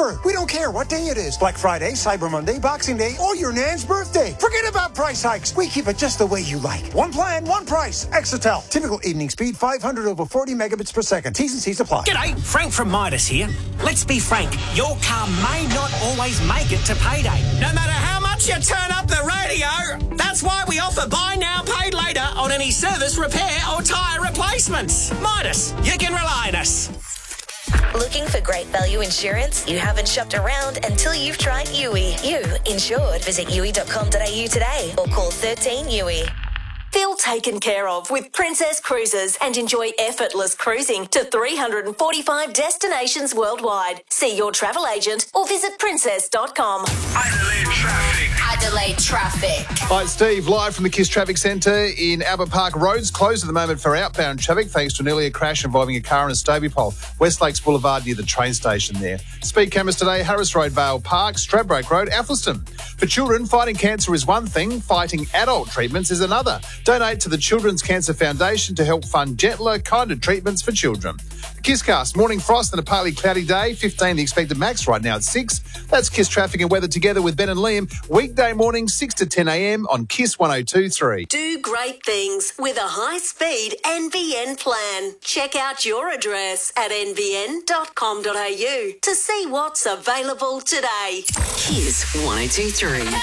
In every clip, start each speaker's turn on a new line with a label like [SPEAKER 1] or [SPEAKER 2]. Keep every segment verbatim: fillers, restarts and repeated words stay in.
[SPEAKER 1] offer. We don't care what day it is. Black Friday, Cyber Monday, Boxing Day, or your Nan's birthday. Forget about price hikes. We keep it just the way you like. One plan, one price. Exetel. Typical evening speed, five hundred over forty megabits per second. T's and C's apply.
[SPEAKER 2] G'day, Frank from Midas here. Let's be frank, your car may not always make it to payday. No matter how much you turn up the radio, that's why we offer buy now, pay later on any service, repair or tyre replacements. Midas, you can rely on us.
[SPEAKER 3] Looking for great value insurance? You haven't shopped around until you've tried U I. You insured. Visit U I dot com dot A U today or call thirteen U I.
[SPEAKER 4] Feel taken care of with Princess Cruises and enjoy effortless cruising to three hundred forty-five destinations worldwide. See your travel agent or visit princess dot com.
[SPEAKER 5] Adelaide traffic.
[SPEAKER 6] Adelaide traffic.
[SPEAKER 7] Hi, Steve, live from the KISS Traffic Centre in Albert Park. Roads closed at the moment for outbound traffic thanks to an earlier crash involving a car and a Stobie pole. West Lakes Boulevard near the train station there. Speed cameras today, Harris Road, Vale Park, Stradbroke Road, Athelstone. For children, fighting cancer is one thing, fighting adult treatments is another. Donate to the Children's Cancer Foundation to help fund gentler, kinder treatments for children. The KISScast, morning frost and a partly cloudy day, fifteen the expected max right now at six. That's KISS traffic and weather together with Ben and Liam. Weekday morning, six to ten a m on KISS one oh two point three.
[SPEAKER 4] Do great things with a high-speed N V N plan. Check out your address at n v n dot com dot a u to see what's available today.
[SPEAKER 6] KISS one oh two point three.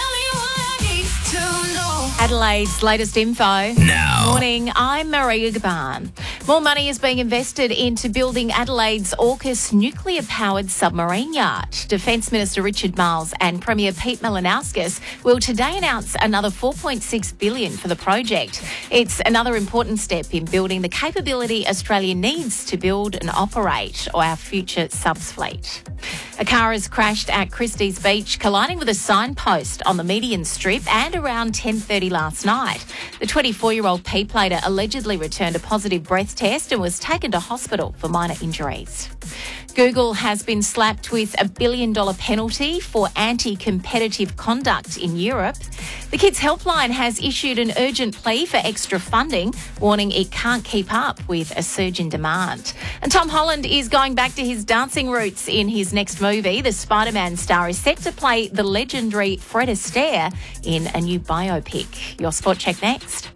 [SPEAKER 8] Adelaide's latest info.
[SPEAKER 2] Now.
[SPEAKER 8] Morning, I'm Maria Gaban. More money is being invested into building Adelaide's AUKUS nuclear-powered submarine yard. Defence Minister Richard Marles and Premier Pete Malinauskas will today announce another four point six billion dollars for the project. It's another important step in building the capability Australia needs to build and operate our future subs fleet. A car has crashed at Christie's Beach, colliding with a signpost on the median strip and around ten thirty last night. The twenty-four-year-old P-plater allegedly returned a positive breath test and was taken to hospital for minor injuries. Google has been slapped with a billion-dollar penalty for anti-competitive conduct in Europe. The Kids Helpline has issued an urgent plea for extra funding, warning it can't keep up with a surge in demand. And Tom Holland is going back to his dancing roots in his next movie. The Spider-Man star is set to play the legendary Fred Astaire in a new biopic. Your Sport Check next.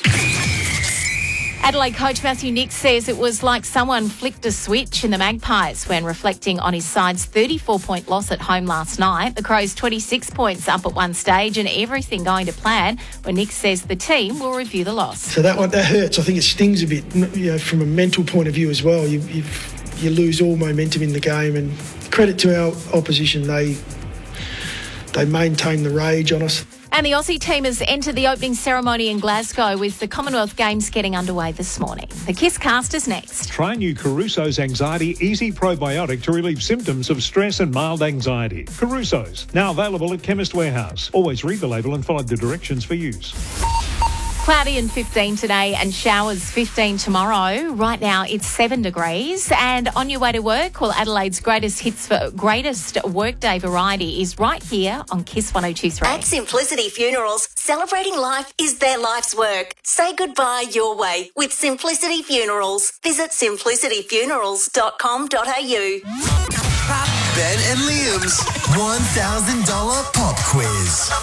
[SPEAKER 8] Adelaide coach Matthew Nicks says it was like someone flicked a switch in the Magpies when reflecting on his side's thirty-four point loss at home last night. The Crows twenty-six points up at one stage and everything going to plan, when Nicks says the team will review the loss.
[SPEAKER 9] So that one, that hurts. I think it stings a bit, you know, from a mental point of view as well. You you've, you lose all momentum in the game, and credit to our opposition, they they maintain the rage on us.
[SPEAKER 8] And the Aussie team has entered the opening ceremony in Glasgow with the Commonwealth Games getting underway this morning. The KISS cast is next.
[SPEAKER 10] Try new Caruso's Anxiety Easy Probiotic to relieve symptoms of stress and mild anxiety. Caruso's, now available at Chemist Warehouse. Always read the label and follow the directions for use.
[SPEAKER 8] Cloudy and fifteen today and showers fifteen tomorrow. Right now it's seven degrees. And on your way to work, well, Adelaide's greatest hits for greatest workday variety is right here on KISS one oh two point three.
[SPEAKER 4] At Simplicity Funerals, celebrating life is their life's work. Say goodbye your way with Simplicity Funerals. Visit simplicity funerals dot com dot a u.
[SPEAKER 5] Ben and Liam's one thousand dollars pop quiz.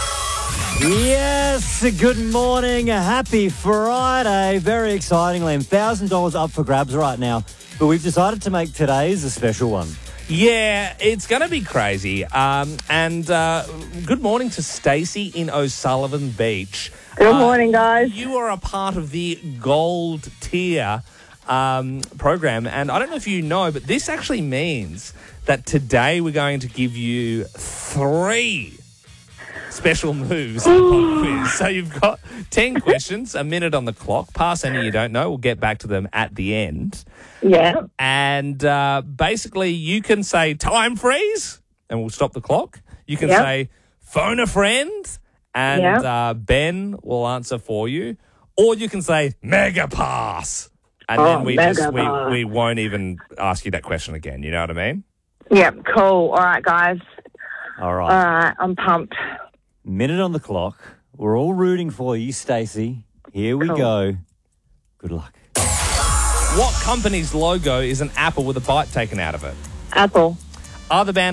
[SPEAKER 11] Yes, good morning. Happy Friday. Very exciting, Liam. one thousand dollars up for grabs right now. But we've decided to make today's a special one.
[SPEAKER 12] Yeah, it's going to be crazy. Um, and uh, good morning to Stacey in O'Sullivan Beach.
[SPEAKER 13] Good
[SPEAKER 12] uh,
[SPEAKER 13] morning, guys.
[SPEAKER 12] You are a part of the gold tier um, program. And I don't know if you know, but this actually means that today we're going to give you three special moves on quiz. So you've got ten questions, a minute on the clock. Pass any you don't know. We'll get back to them at the end.
[SPEAKER 13] Yeah.
[SPEAKER 12] And uh, basically you can say time freeze and we'll stop the clock. You can
[SPEAKER 13] yep.
[SPEAKER 12] say phone a friend and
[SPEAKER 13] yep.
[SPEAKER 12] uh, Ben will answer for you. Or you can say mega pass. And
[SPEAKER 13] oh,
[SPEAKER 12] then we
[SPEAKER 13] mega
[SPEAKER 12] just we,
[SPEAKER 13] pass.
[SPEAKER 12] we won't even ask you that question again. You know what I mean?
[SPEAKER 13] Yeah, cool. All right, guys.
[SPEAKER 11] All right.
[SPEAKER 13] All right, I'm pumped.
[SPEAKER 11] Minute on the clock. We're all rooting for you, Stacey. Here we
[SPEAKER 13] Cool.
[SPEAKER 11] go. Good luck.
[SPEAKER 12] What company's logo is an apple with a bite taken out of it?
[SPEAKER 13] Apple.
[SPEAKER 12] Are the band